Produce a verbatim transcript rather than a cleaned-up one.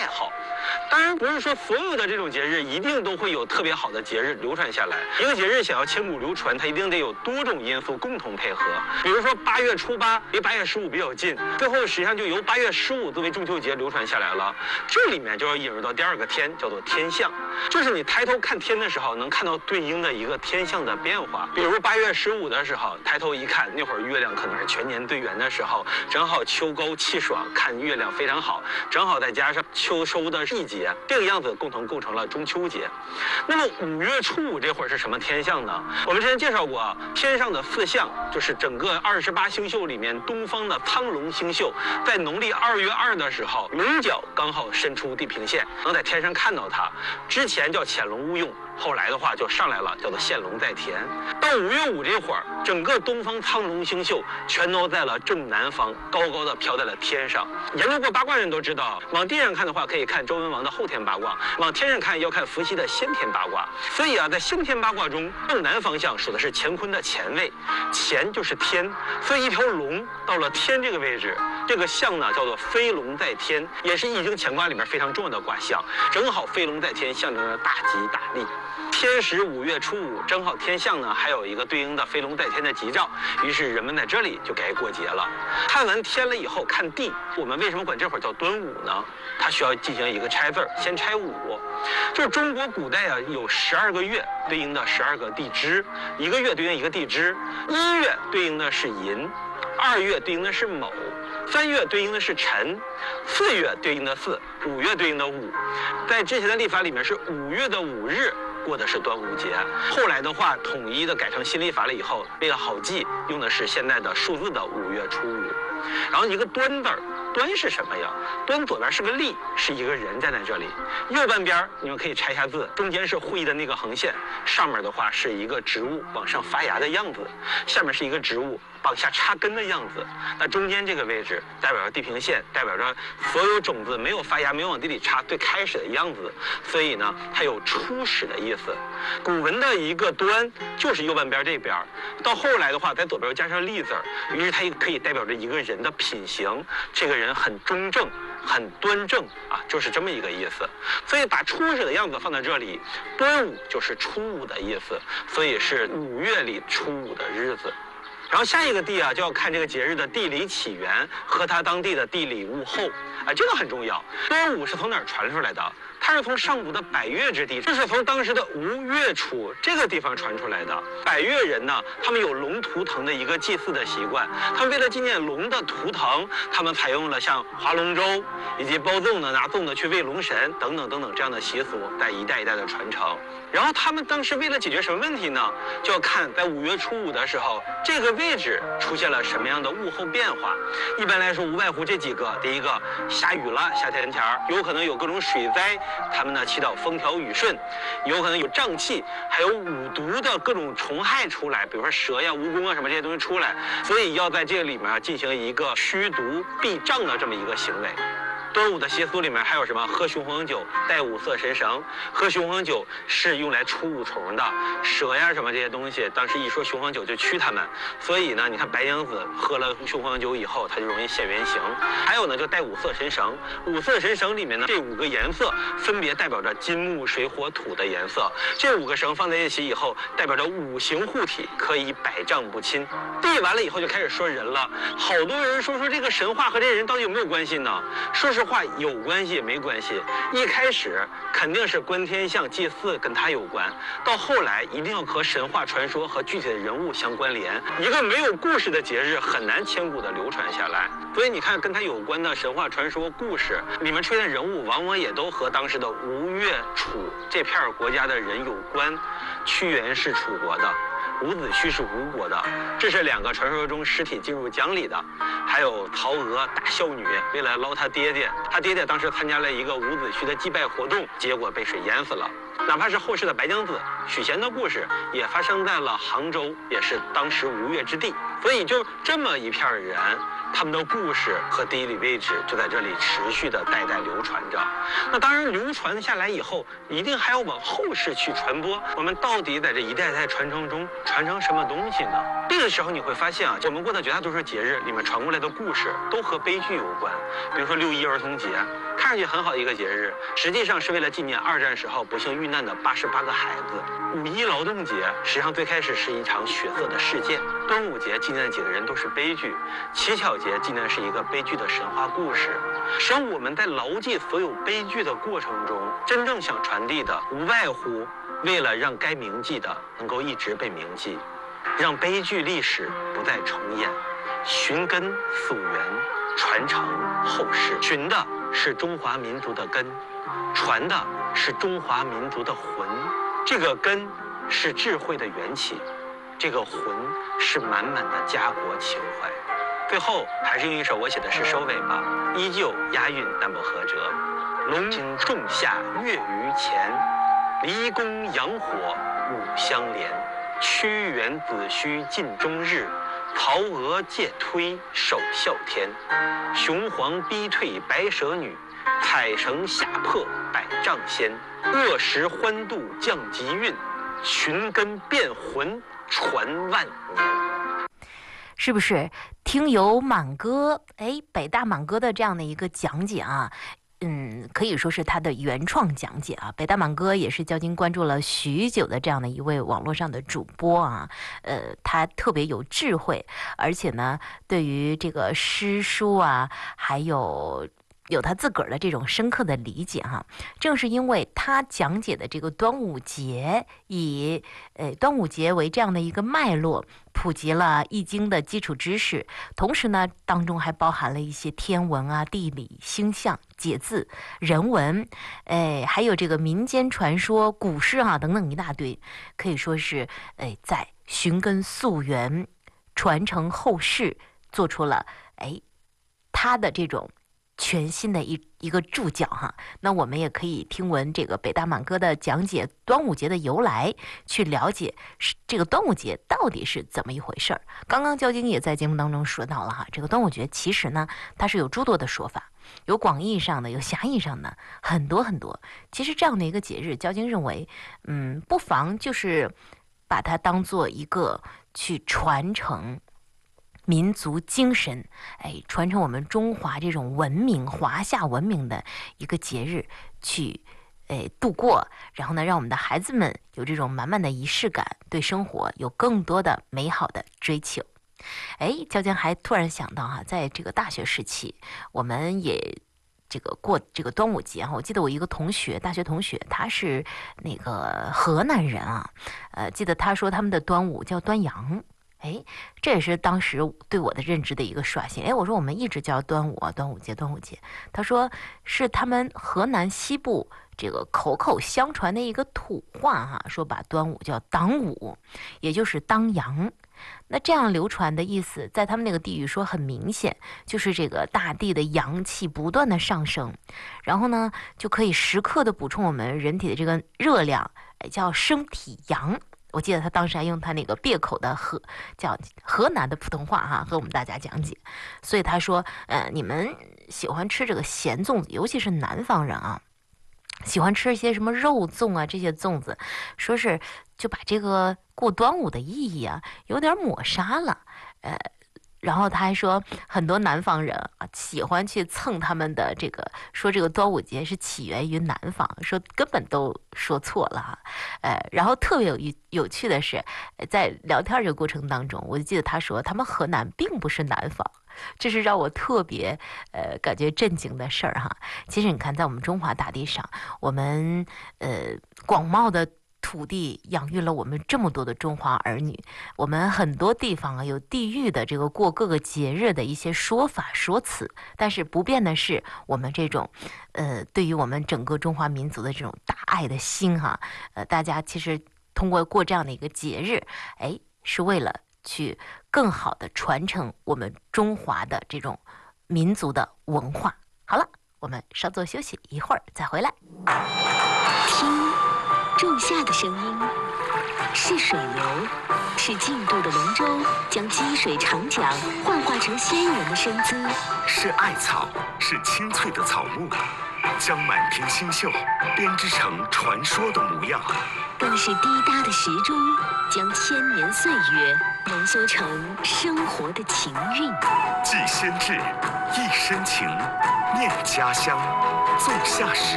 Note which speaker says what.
Speaker 1: 好。当然不是说所有的这种节日一定都会有特别好的节日流传下来，一个节日想要千古流传，它一定得有多种因素共同配合。比如说八月初八离八月十五比较近，最后实际上就由八月十五作为中秋节流传下来了。这里面就要引入到第二个天，叫做天象，就是你抬头看天的时候能看到对应的一个天象的变化。比如八月十五的时候抬头一看，那会儿月亮可能是全年对圆的时候，正好秋高气爽，看月亮非常好，正好再加上秋收的季节，这个样子共同构成了中秋节。那么五月初五这会儿是什么天象呢？我们之前介绍过，天上的四象就是整个二十八星宿里面东方的苍龙星宿，在农历二月二的时候，龙角刚好伸出地平线，能在天上看到它。之前叫潜龙勿用，后来的话就上来了，叫做现龙在田。到五月五这会儿，整个东方苍龙星宿全都在了正南方，高高的飘在了天上。研究过八卦人都知道，往地上看的话可以看周文王的后天八卦，往天上看要看伏羲的先天八卦。所以啊，在先天八卦中，正南方向属的是乾坤的乾位，乾就是天，所以一条龙到了天这个位置，这个象呢叫做飞龙在天，也是易经乾卦里面非常重要的卦象，正好飞龙在天象征着大吉大利。天时五月初五，正好天象呢还有一个对应的飞龙在天的吉兆，于是人们在这里就该过节了。看完天了以后看地，我们为什么管这会儿叫端午呢？它需要进行一个拆字儿，先拆午。就是中国古代啊有十二个月，对应的十二个地支，一个月对应一个地支。一月对应的是寅，二月对应的是卯，三月对应的是辰，四月对应的巳，五月对应的午。在之前的历法里面是五月的五日过的是端午节，后来的话统一的改成新历法了以后，为了好记，用的是现在的数字的五月初五。然后一个端字儿，端是什么呀？端左边是个立，是一个人站在这里，右半边你们可以拆一下字，中间是会意的那个横线，上面的话是一个植物往上发芽的样子，下面是一个植物往下插根的样子。那中间这个位置代表着地平线，代表着所有种子没有发芽没有往地里插最开始的样子，所以呢它有初始的意思。古文的一个端就是右半边这边，到后来的话在左边加上立字，于是它也可以代表着一个人的品行，这个人很中正很端正啊，就是这么一个意思。所以把初始的样子放在这里，端午就是初五的意思，所以是五月里初五的日子。然后下一个地啊，就要看这个节日的地理起源和它当地的地理物候啊，这个很重要。端午是从哪儿传出来的？它是从上古的百越之地，这是从当时的吴越楚这个地方传出来的。百越人呢，他们有龙图腾的一个祭祀的习惯，他们为了纪念龙的图腾，他们采用了像划龙舟以及包粽子拿粽子去喂龙神等等等等这样的习俗，在一代一代的传承。然后他们当时为了解决什么问题呢？就要看在五月初五的时候，这个位置出现了什么样的物候变化。一般来说无外乎这几个，第一个下雨了，夏天前儿有可能有各种水灾，他们呢祈祷风调雨顺，有可能有瘴气，还有五毒的各种虫害出来，比如说蛇呀、蜈蚣啊什么这些东西出来，所以要在这个里面进行一个驱毒避瘴的这么一个行为。端午的习俗里面还有什么？喝雄黄酒，带五色神绳。喝雄黄酒是用来除蛊虫的，蛇呀什么这些东西，当时一说雄黄酒就驱它们。所以呢，你看白娘子喝了雄黄酒以后，它就容易现原形。还有呢，就带五色神绳。五色神绳里面呢，这五个颜色分别代表着金木水火土的颜色。这五个绳放在一起以后，代表着五行护体，可以百丈不侵。地完了以后就开始说人了，好多人说说这个神话和这人到底有没有关系呢？说实话有关系也没关系，一开始肯定是观天象祭祀跟他有关，到后来一定要和神话传说和具体的人物相关联。一个没有故事的节日很难千古的流传下来，所以你看跟他有关的神话传说故事里面出现的人物，往往也都和当时的吴越楚这片国家的人有关。屈原是楚国的，伍子胥是吴国的，这是两个传说中尸体进入江里的。还有曹娥大孝女为了捞他爹爹，他爹爹当时参加了一个伍子胥的祭拜活动，结果被水淹死了。哪怕是后世的白娘子许仙的故事也发生在了杭州，也是当时吴越之地。所以就这么一片人，他们的故事和地理位置就在这里持续的代代流传着。 那当然，流传下来以后，一定还要往后世去传播。我们到底在这一代代传承中传承什么东西呢？这个时候你会发现啊，我们过的绝大多数节日里面传过来的故事都和悲剧有关。比如说六一儿童节，看上去很好的一个节日，实际上是为了纪念二战时候不幸遇难的八十八个孩子。五一劳动节实际上最开始是一场血色的事件。端午节纪念的几个人都是悲剧。乞巧节纪念的是一个悲剧的神话故事。实际上我们在牢记所有悲剧的过程中，真正想传递的无外乎为了让该铭记的能够一直被铭记，让悲剧历史不再重演，寻根溯源，传承后世。寻的是中华民族的根，传的是中华民族的魂。这个根是智慧的缘起，这个魂是满满的家国情怀。最后还是用一首我写的诗收尾吧，依旧押韵但不合辙。龙金仲夏月余前，离宫阳火五相连。屈原子虚尽终日，曹娥借推首孝天。雄黄逼退白蛇女，彩绳下破百丈仙。恶时欢度降吉运，寻根变魂传万年。
Speaker 2: 是不是听友满哥哎北大满哥的这样的一个讲解啊？嗯，可以说是他的原创讲解啊。北大满哥也是交金关注了许久的这样的一位网络上的主播啊，呃，他特别有智慧，而且呢，对于这个诗书啊，还有有他自个儿的这种深刻的理解哈、啊。正是因为他讲解的这个端午节，以呃端午节为这样的一个脉络，普及了易经的基础知识，同时呢，当中还包含了一些天文啊、地理、星象、解字、人文，哎，还有这个民间传说、古诗啊等等一大堆，可以说是哎在寻根溯源、传承后世，做出了哎他的这种全新的一一个注脚哈。那我们也可以听闻这个北大满哥的讲解端午节的由来，去了解这个端午节到底是怎么一回事儿。刚刚交金也在节目当中说到了哈，这个端午节其实呢，它是有诸多的说法，有广义上的，有狭义上的，很多很多。其实这样的一个节日，交金认为，嗯，不妨就是把它当做一个去传承民族精神，哎，传承我们中华这种文明、华夏文明的一个节日去，哎，度过。然后呢，让我们的孩子们有这种满满的仪式感，对生活有更多的美好的追求。哎，交江还突然想到哈、啊，在这个大学时期，我们也这个过这个端午节哈，我记得我一个同学，大学同学，他是那个河南人啊，呃，记得他说他们的端午叫端阳。哎，这也是当时对我的认知的一个刷新。哎，我说我们一直叫端午啊，端午节，端午节。他说是他们河南西部这个口口相传的一个土话哈、啊，说把端午叫当午，也就是当阳。那这样流传的意思，在他们那个地域说很明显，就是这个大地的阳气不断的上升，然后呢，就可以时刻的补充我们人体的这个热量，叫升体阳。我记得他当时还用他那个别口的河叫河南的普通话哈，和我们大家讲解。所以他说，呃，你们喜欢吃这个咸粽子，尤其是南方人啊，喜欢吃一些什么肉粽啊，这些粽子，说是就把这个过端午的意义啊，有点抹杀了，呃。然后他还说，很多南方人啊喜欢去蹭他们的这个，说这个端午节是起源于南方，说根本都说错了哈。呃，然后特别有有趣的是，在聊天这个过程当中，我就记得他说，他们河南并不是南方，这是让我特别呃感觉震惊的事儿哈。其实你看，在我们中华大地上，我们呃广袤的土地养育了我们这么多的中华儿女，我们很多地方啊有地域的这个过各个节日的一些说法说辞，但是不变的是我们这种呃对于我们整个中华民族的这种大爱的心哈，呃大家其实通过过这样的一个节日，哎，是为了去更好的传承我们中华的这种民族的文化。好了，我们稍作休息，一会儿再回来。
Speaker 3: 听仲夏的声音，是水流，是进度的龙舟将积水长桨幻化成仙人的身姿；
Speaker 4: 是艾草，是清脆的草木， 将满庭星宿编织成传说的模样，
Speaker 3: 更是滴答的时钟将千年岁月浓缩成生活的情韵。
Speaker 4: 记先志，忆深情，念家乡，纵下史。